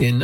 In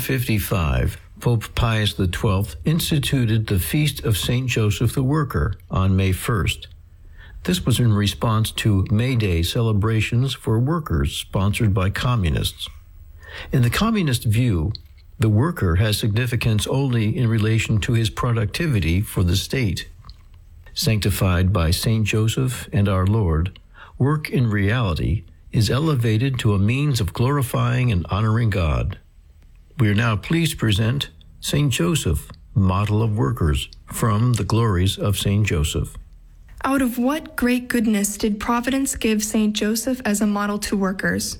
1955, Pope Pius XII instituted the Feast of St. Joseph the Worker on May 1st. This was in response to May Day celebrations for workers sponsored by communists. In the communist view, the worker has significance only in relation to his productivity for the state. Sanctified by St. Joseph and our Lord, work in reality is elevated to a means of glorifying and honoring God. We are now pleased to present St. Joseph, Model of Workers, from the Glories of St. Joseph. Out of what great goodness did Providence give St. Joseph as a model to workers?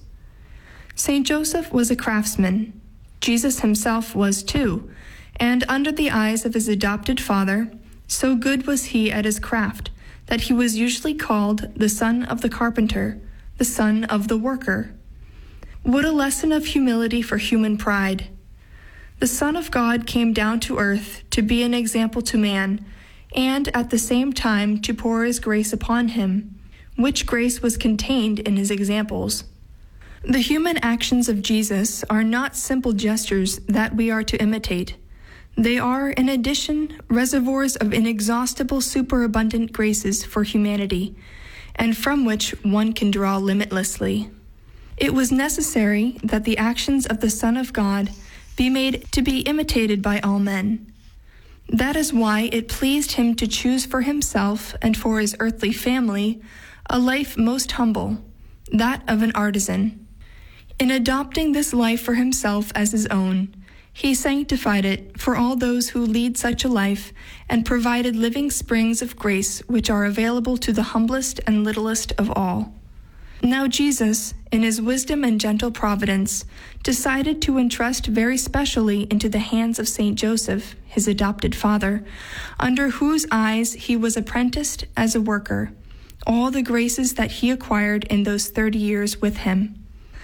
St. Joseph was a craftsman. Jesus himself was too, and under the eyes of his adopted father, so good was he at his craft that he was usually called the son of the carpenter, the son of the worker. What a lesson of humility for human pride! The Son of God came down to earth to be an example to man, and at the same time to pour his grace upon him, which grace was contained in his examples. The human actions of Jesus are not simple gestures that we are to imitate. They are, in addition, reservoirs of inexhaustible superabundant graces for humanity, and from which one can draw limitlessly. It was necessary that the actions of the Son of God be made to be imitated by all men. That is why it pleased him to choose for himself and for his earthly family a life most humble, that of an artisan. In adopting this life for himself as his own, he sanctified it for all those who lead such a life and provided living springs of grace which are available to the humblest and littlest of all. Now Jesus, in his wisdom and gentle providence, decided to entrust very specially into the hands of St. Joseph, his adopted father, under whose eyes he was apprenticed as a worker, all the graces that he acquired in those 30 years with him.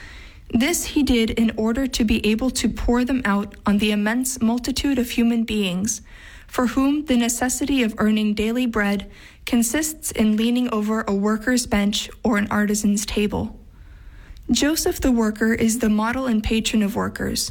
This he did in order to be able to pour them out on the immense multitude of human beings, for whom the necessity of earning daily bread consists in leaning over a worker's bench or an artisan's table. Joseph the worker is the model and patron of workers.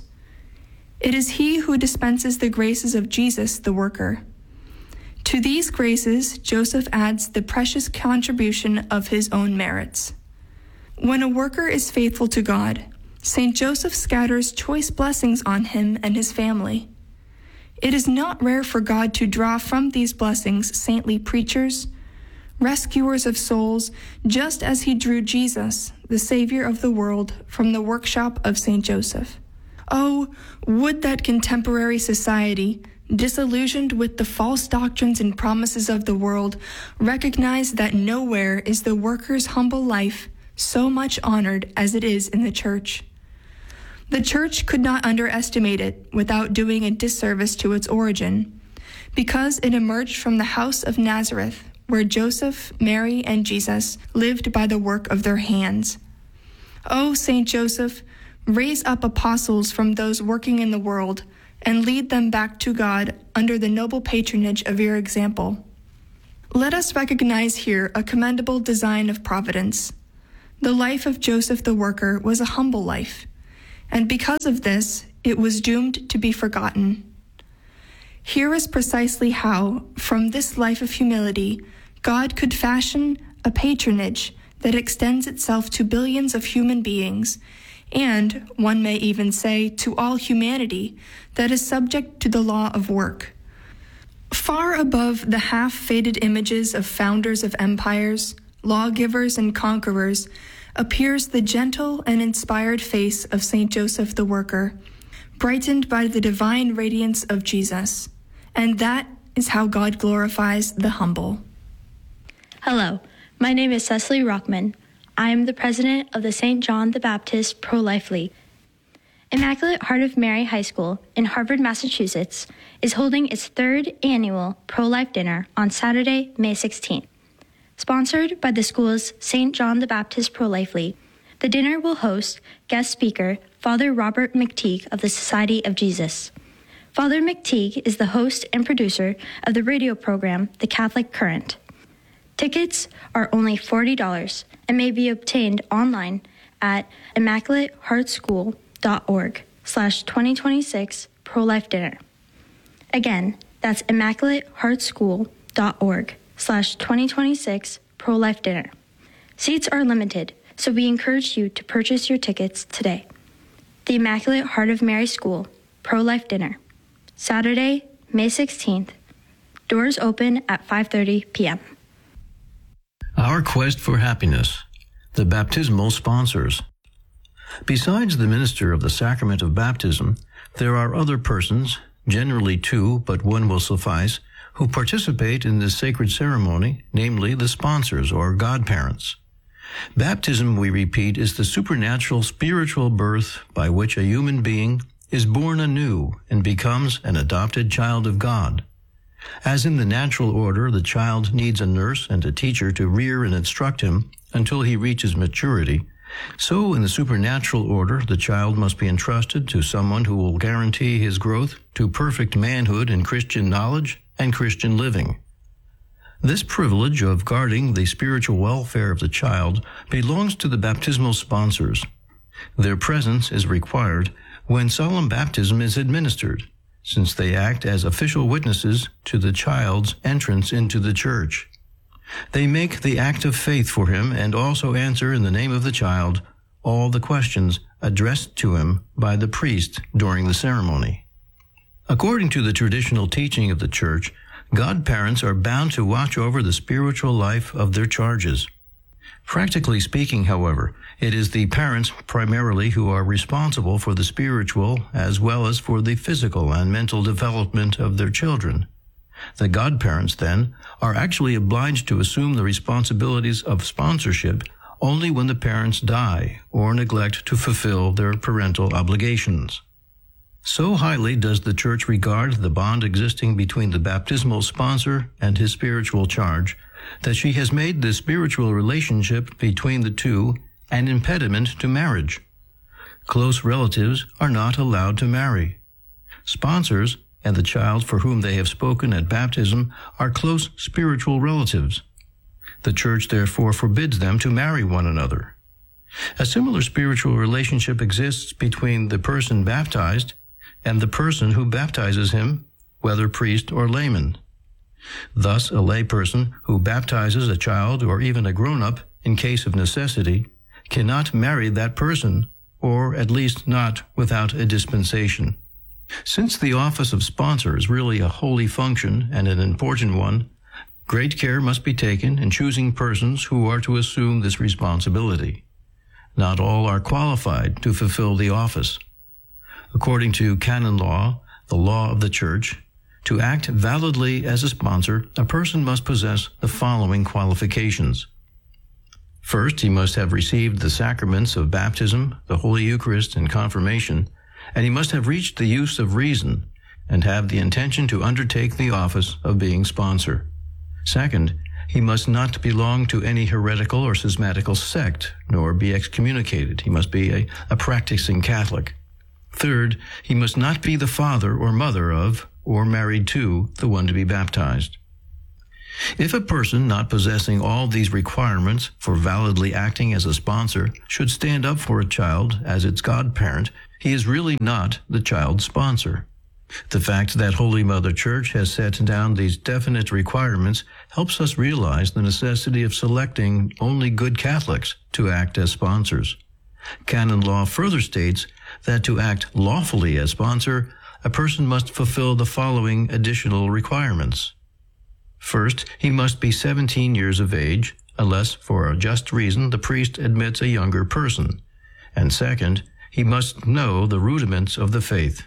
It is he who dispenses the graces of Jesus the worker. To these graces, Joseph adds the precious contribution of his own merits. When a worker is faithful to God, St. Joseph scatters choice blessings on him and his family. It is not rare for God to draw from these blessings saintly preachers, rescuers of souls, just as he drew Jesus, the Savior of the world, from the workshop of St. Joseph. Oh, would that contemporary society, disillusioned with the false doctrines and promises of the world, recognize that nowhere is the worker's humble life so much honored as it is in the Church. The Church could not underestimate it without doing a disservice to its origin, because it emerged from the house of Nazareth, where Joseph, Mary, and Jesus lived by the work of their hands. O Saint Joseph, raise up apostles from those working in the world, and lead them back to God under the noble patronage of your example. Let us recognize here a commendable design of Providence. The life of Joseph the worker was a humble life, and because of this, it was doomed to be forgotten. Here is precisely how, from this life of humility, God could fashion a patronage that extends itself to billions of human beings, and, one may even say, to all humanity that is subject to the law of work. Far above the half-faded images of founders of empires, lawgivers and conquerors, appears the gentle and inspired face of St. Joseph the worker, brightened by the divine radiance of Jesus. And that is how God glorifies the humble. Hello, my name is Cecily Rockman. I am the president of the St. John the Baptist Pro-Life League. Immaculate Heart of Mary High School in Harvard, Massachusetts is holding its third annual Pro-Life Dinner on Saturday, May 16th. Sponsored by the school's St. John the Baptist Pro-Life League, the dinner will host guest speaker Father Robert McTeague of the Society of Jesus. Father McTeague is the host and producer of the radio program The Catholic Current. Tickets are only $40 and may be obtained online at immaculateheartschool.org. immaculatehardschools.org/2026 pro-life dinner. Again, that's immaculateheartschool.org/2026 pro-life dinner. Seats are limited, so we encourage you to purchase your tickets today. The Immaculate Heart of Mary School Pro-Life Dinner, Saturday, May 16th. Doors open at 5:30 p.m. Our Quest for Happiness, the baptismal sponsors. Besides the minister of the sacrament of baptism, there are other persons, generally two, but one will suffice, who participate in this sacred ceremony, namely the sponsors or godparents. Baptism, we repeat, is the supernatural spiritual birth by which a human being is born anew and becomes an adopted child of God. As in the natural order, the child needs a nurse and a teacher to rear and instruct him until he reaches maturity, so in the supernatural order, the child must be entrusted to someone who will guarantee his growth to perfect manhood in Christian knowledge and Christian living. This privilege of guarding the spiritual welfare of the child belongs to the baptismal sponsors. Their presence is required when solemn baptism is administered, since they act as official witnesses to the child's entrance into the church. They make the act of faith for him and also answer in the name of the child all the questions addressed to him by the priest during the ceremony. According to the traditional teaching of the Church, godparents are bound to watch over the spiritual life of their charges. Practically speaking, however, it is the parents primarily who are responsible for the spiritual as well as for the physical and mental development of their children. The godparents, then, are actually obliged to assume the responsibilities of sponsorship only when the parents die or neglect to fulfill their parental obligations. So highly does the Church regard the bond existing between the baptismal sponsor and his spiritual charge that she has made the spiritual relationship between the two an impediment to marriage. Close relatives are not allowed to marry. Sponsors and the child for whom they have spoken at baptism are close spiritual relatives. The Church therefore forbids them to marry one another. A similar spiritual relationship exists between the person baptized and the person who baptizes him, whether priest or layman. Thus, a layperson who baptizes a child or even a grown-up in case of necessity cannot marry that person, or at least not without a dispensation. Since the office of sponsor is really a holy function and an important one, great care must be taken in choosing persons who are to assume this responsibility. Not all are qualified to fulfill the office. According to canon law, the law of the Church, to act validly as a sponsor, a person must possess the following qualifications. First, he must have received the sacraments of baptism, the Holy Eucharist, and confirmation, and he must have reached the use of reason and have the intention to undertake the office of being sponsor. Second, he must not belong to any heretical or schismatical sect, nor be excommunicated. He must be a practicing Catholic. Third, he must not be the father or mother of, or married to, the one to be baptized. If a person not possessing all these requirements for validly acting as a sponsor should stand up for a child as its godparent, he is really not the child's sponsor. The fact that Holy Mother Church has set down these definite requirements helps us realize the necessity of selecting only good Catholics to act as sponsors. Canon law further states that to act lawfully as sponsor, a person must fulfill the following additional requirements. First, he must be 17 years of age, unless for a just reason the priest admits a younger person. And second, he must know the rudiments of the faith.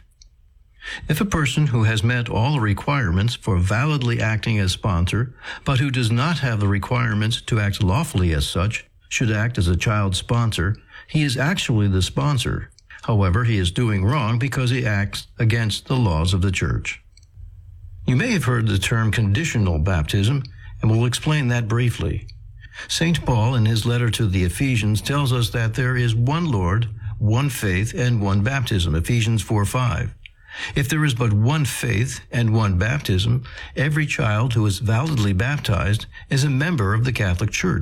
If a person who has met all the requirements for validly acting as sponsor, but who does not have the requirements to act lawfully as such, should act as a child sponsor, he is actually the sponsor. However, he is doing wrong because he acts against the laws of the Church. You may have heard the term conditional baptism, and we'll explain that briefly. St. Paul, in his letter to the Ephesians, tells us that there is one Lord, one faith, and one baptism, Ephesians 4:5. If there is but one faith and one baptism, every child who is validly baptized is a member of the Catholic Church,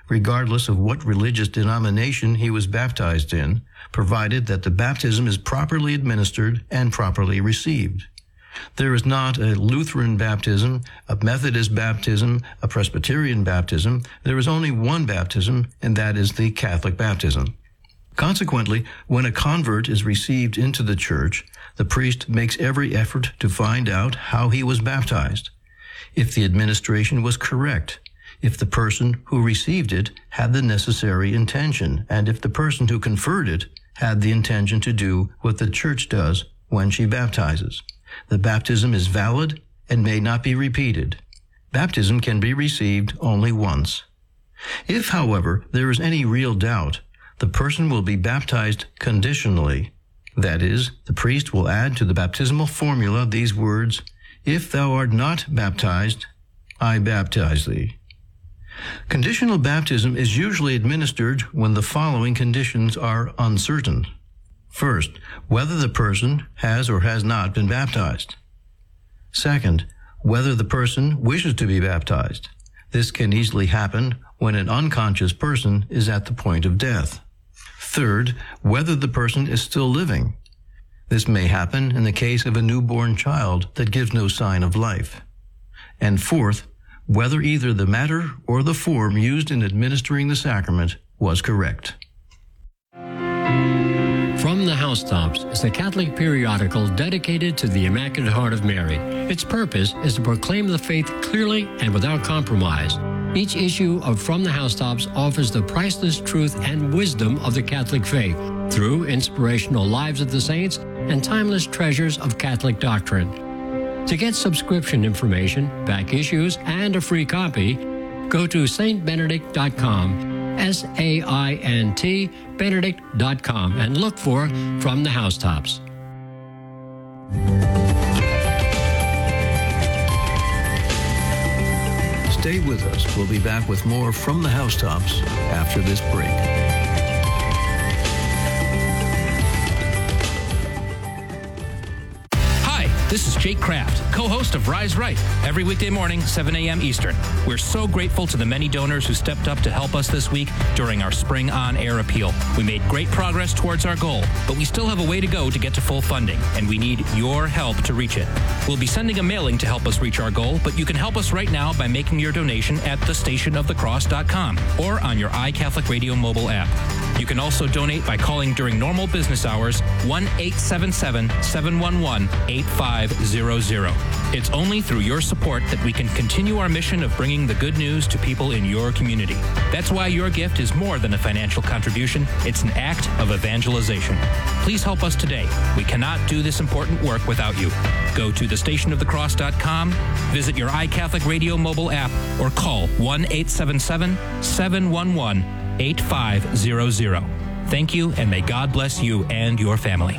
regardless of what religious denomination he was baptized in, provided that the baptism is properly administered and properly received. There is not a Lutheran baptism, a Methodist baptism, a Presbyterian baptism. There is only one baptism, and that is the Catholic baptism. Consequently, when a convert is received into the church, the priest makes every effort to find out how he was baptized, if the administration was correct, if the person who received it had the necessary intention, and if the person who conferred it had the intention to do what the church does when she baptizes. The baptism is valid and may not be repeated. Baptism can be received only once. If, however, there is any real doubt, the person will be baptized conditionally. That is, the priest will add to the baptismal formula these words, "If thou art not baptized, I baptize thee." Conditional baptism is usually administered when the following conditions are uncertain. First, whether the person has or has not been baptized. Second, whether the person wishes to be baptized. This can easily happen when an unconscious person is at the point of death. Third, whether the person is still living. This may happen in the case of a newborn child that gives no sign of life. And fourth, whether either the matter or the form used in administering the sacrament was correct. From the Housetops is a Catholic periodical dedicated to the Immaculate Heart of Mary. Its purpose is to proclaim the faith clearly and without compromise. Each issue of From the Housetops offers the priceless truth and wisdom of the Catholic faith through inspirational lives of the saints and timeless treasures of Catholic doctrine. To get subscription information, back issues, and a free copy, go to saintbenedict.com, SAINT, Benedict.com, and look for From the Housetops. Stay with us. We'll be back with more From the Housetops after this break. This is Jake Kraft, co-host of Rise Right, every weekday morning, 7 a.m. Eastern. We're so grateful to the many donors who stepped up to help us this week during our spring on-air appeal. We made great progress towards our goal, but we still have a way to go to get to full funding, and we need your help to reach it. We'll be sending a mailing to help us reach our goal, but you can help us right now by making your donation at thestationofthecross.com or on your iCatholic Radio mobile app. You can also donate by calling during normal business hours 1-877-711-8500. It's only through your support that we can continue our mission of bringing the good news to people in your community. That's why your gift is more than a financial contribution. It's an act of evangelization. Please help us today. We cannot do this important work without you. Go to thestationofthecross.com, visit your iCatholic Radio mobile app, or call 1-877-711-8500. Thank you, and may God bless you and your family.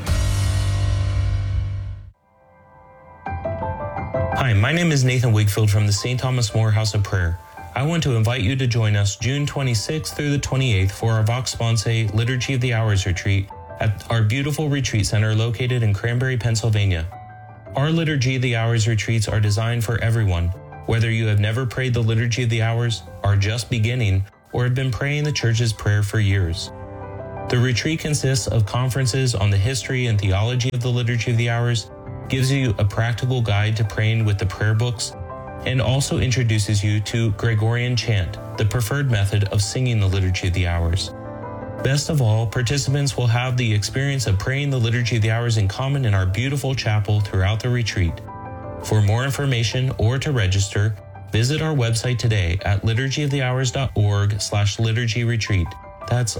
Hi, my name is Nathan Wakefield from the St. Thomas More House of Prayer. I want to invite you to join us June 26th through the 28th for our Vox Sponsae Liturgy of the Hours retreat at our beautiful retreat center located in Cranberry, Pennsylvania. Our Liturgy of the Hours retreats are designed for everyone, whether you have never prayed the Liturgy of the Hours, are just beginning, or have been praying the Church's prayer for years. The retreat consists of conferences on the history and theology of the Liturgy of the Hours, gives you a practical guide to praying with the prayer books, and also introduces you to Gregorian chant, the preferred method of singing the Liturgy of the Hours. Best of all, participants will have the experience of praying the Liturgy of the Hours in common in our beautiful chapel throughout the retreat. For more information or to register, visit our website today at liturgyofthehours.org/liturgyretreat. That's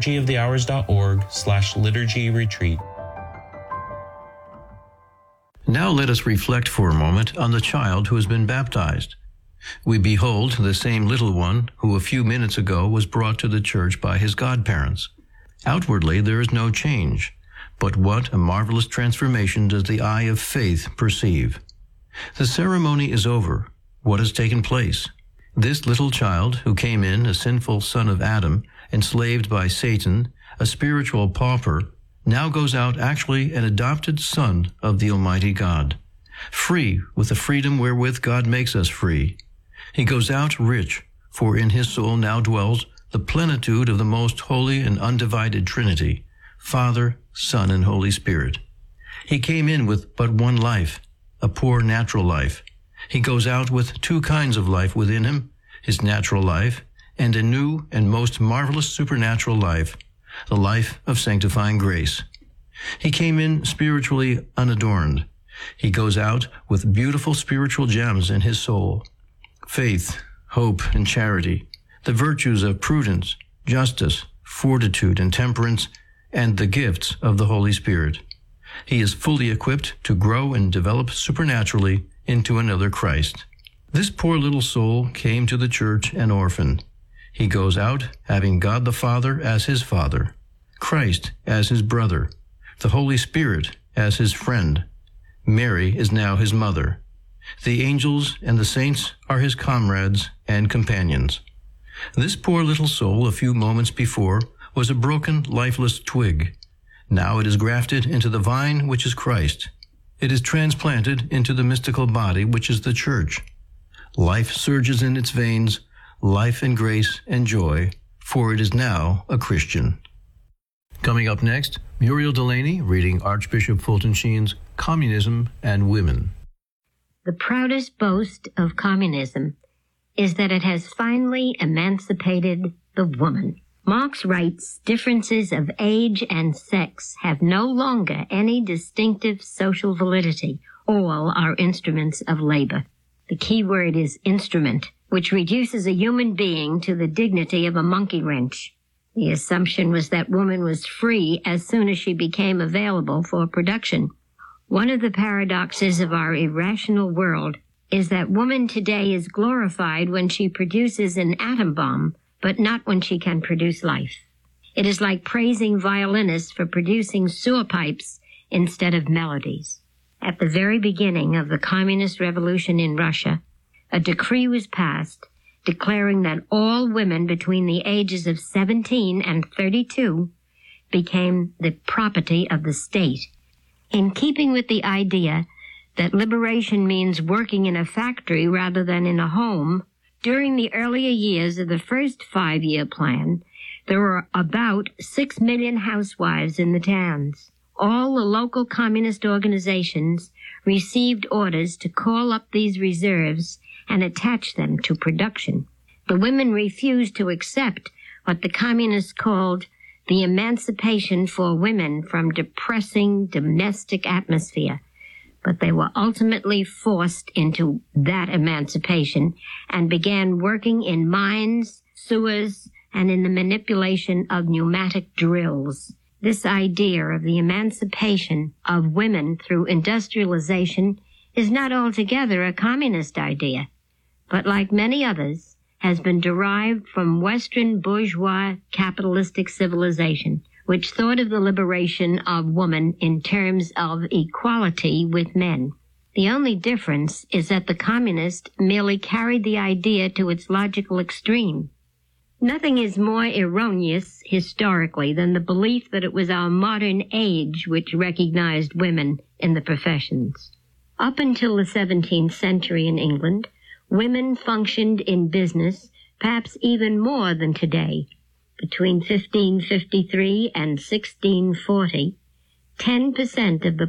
liturgyofthehours.org/liturgyretreat. Now let us reflect for a moment on the child who has been baptized. We behold the same little one who a few minutes ago was brought to the church by his godparents. Outwardly there is no change, but what a marvelous transformation does the eye of faith perceive. The ceremony is over. What has taken place? This little child, who came in a sinful son of Adam, enslaved by Satan, a spiritual pauper, now goes out actually an adopted son of the Almighty God, free with the freedom wherewith God makes us free. He goes out rich, for in his soul now dwells the plenitude of the most holy and undivided Trinity, Father, Son, and Holy Spirit. He came in with but one life, a poor natural life. He goes out with two kinds of life within him, his natural life, and a new and most marvelous supernatural life, the life of sanctifying grace. He came in spiritually unadorned. He goes out with beautiful spiritual gems in his soul: faith, hope, and charity, the virtues of prudence, justice, fortitude, and temperance, and the gifts of the Holy Spirit. He is fully equipped to grow and develop supernaturally into another Christ. This poor little soul came to the church an orphan. He goes out having God the Father as his Father, Christ as his brother, the Holy Spirit as his friend. Mary is now his mother. The angels and the saints are his comrades and companions. This poor little soul a few moments before was a broken, lifeless twig. Now it is grafted into the vine, which is Christ. It is transplanted into the mystical body, which is the church. Life surges in its veins, life and grace and joy, for it is now a Christian. Coming up next, Muriel Delaney reading Archbishop Fulton Sheen's Communism and Women. The proudest boast of communism is that it has finally emancipated the woman. Marx writes, differences of age and sex have no longer any distinctive social validity. All are instruments of labor. The key word is instrument, which reduces a human being to the dignity of a monkey wrench. The assumption was that woman was free as soon as she became available for production. One of the paradoxes of our irrational world is that woman today is glorified when she produces an atom bomb, but not when she can produce life. It is like praising violinists for producing sewer pipes instead of melodies. At the very beginning of the communist revolution in Russia, a decree was passed declaring that all women between the ages of 17 and 32 became the property of the state. In keeping with the idea that liberation means working in a factory rather than in a home, during the earlier years of the first 5-year plan, there were about 6 million housewives in the towns. All the local communist organizations received orders to call up these reserves and attach them to production. The women refused to accept what the communists called the emancipation for women from depressing domestic atmosphere, but they were ultimately forced into that emancipation and began working in mines, sewers, and in the manipulation of pneumatic drills. This idea of the emancipation of women through industrialization is not altogether a communist idea, but like many others, has been derived from Western bourgeois capitalistic civilization, which thought of the liberation of woman in terms of equality with men. The only difference is that the communists merely carried the idea to its logical extreme. Nothing is more erroneous historically than the belief that it was our modern age which recognized women in the professions. Up until the 17th century in England, women functioned in business perhaps even more than today. Between 1553 and 1640, 10% of the